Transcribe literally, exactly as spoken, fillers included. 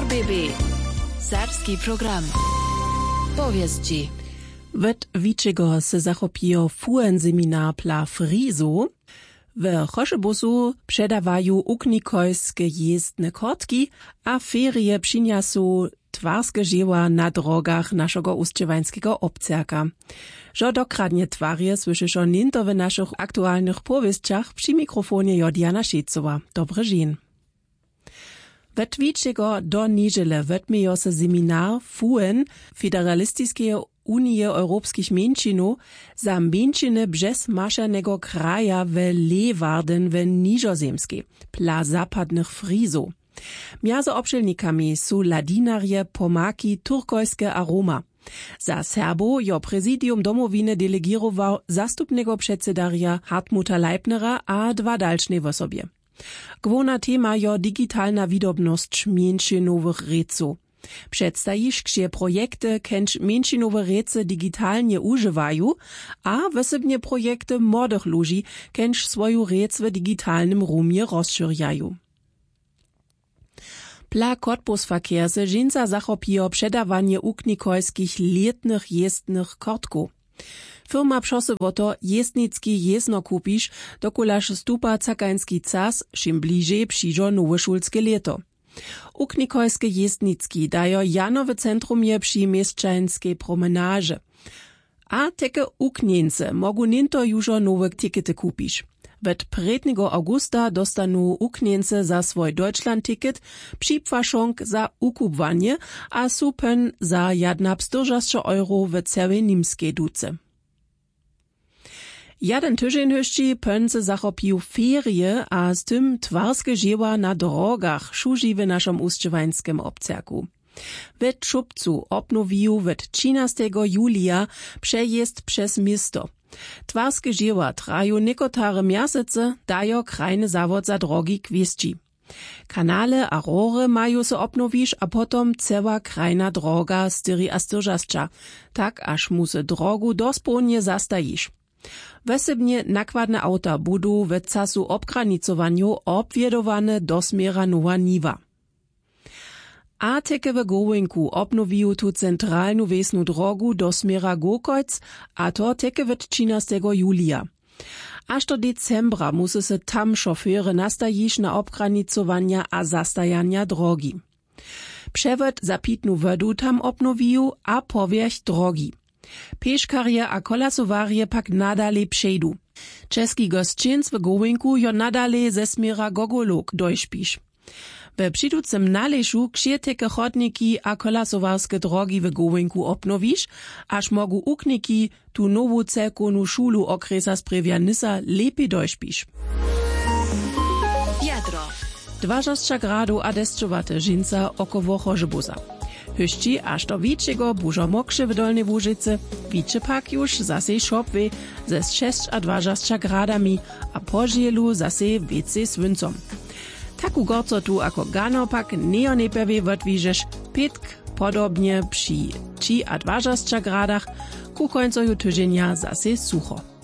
B B. Serbski program. Powieści. Wet wiczego se zachopijo fuен seminar pla frizo. W Choszebusu przedawają uknikojskie jezdne kotki, a ferie przyniosą twarskie dzieła na drogach naszego ustrywańskiego obcerka. Że dokradnie twarje słyszysz ninto w naszych aktualnych powieściach przy mikrofonie Jodiana Szejcowa. Dobry dzień. Wet wiczego do niedziele wetmiejo se seminar fuen Federalistiskie Unie Europskich Mieńczynów za mieńczyny brzezmaszanego kraja w Leeuwarden w Niżozemskiej, pla zapadnych Frizów. Między obszelnikami są ladinarie, pomaki, turkojskie a Roma. Za Serbo jo prezydium domowiny delegirował zastupnego przedsedaria Hartmuta Leibnera a dwa dalszne w osobie. Główna tema jo digitalna widobność mieńczynowych reców. Przedstawisz, gdzie projekty kęć mieńczynowe rece digitalnie używają, a wysybnie projekty młodych ludzi kęć swoją rec w digitalnym rumie rozszerzają. Pla Cottbus-Verkehr se dżinca zachopijo przedawanie uknikojskich letnych jezdnych kortków. Firma przosy woto jezdnicki jezdno kupisz, dokulaż stupa cakański cas, czym bliżej przyjdzie nowe szulskie leto. Uknikojskie jezdnicki dajo janowe centrum je przy mieszczańskiej promenarze. A teke uknience mogu ninto jużo nowe tikety kupisz. Wet predniego augusta dostanu uknience za swój Deutschland-ticket, przypłaszonk za ukupwanie, a supen za jedenapstyrdzieści euro w całej niemskiej duce. Jeden tydzień höści pędze zachopił ferie, a z tym twarskie dzieła na drogach szuży w naszym ustrywańskim obcerku. W Czubcu obnowił w trzynastego julia przejazd przez miasto. Twarskie dzieła trwają niekotare miesiące, dają krajny zawód za drogi kwestii. Kanale a rory mają se obnowić, a potom cała krajna droga styri a styrżascza, tak aż mu se drogu dospełnie zastajisz. Wesebnie nakładne auta budu w casu obgranicowaniu obwiedowane do smiera Nowa Niwa. A teke w Gołęku obnowił tu centralnu wiesnu drogu do smiera Gokojc, a to teke w trzynastego julia. Aż do decembra musi se tam szofery nastajić na obgranicowania a zastajania drogi. Przewód za pitnu wodu tam obnowił, a powierzch drogi. Peškarje a kolasowarje pak nadale przejdu. Czeski gosčinc w Gołęku jo nadale ze smiera Gogolok dojśpisz. W przyducym należu ksieteke chodniki a kolasowarskie drogi w Gołęku obnowisz, aż mogu ukniki tu nową celkowną szulu okresa sprewjanisa lepiej dojśpisz. Wiadro. dwadzieścia gradów a deszczowate dżinca około Choszebusa. Höści aż do wiczego bużo mokrzy w Dolnej Łużycy, wicze pak już zase szopwy ze sześć a dwadzieścia gradami, a po žielu zase wiece swyncom. Taku gorcotu ako gano pak neonepewie wodwiżesz pitk podobnie przy trzy a dwadzieścia gradach, ku końcoju tydzienia zase sucho.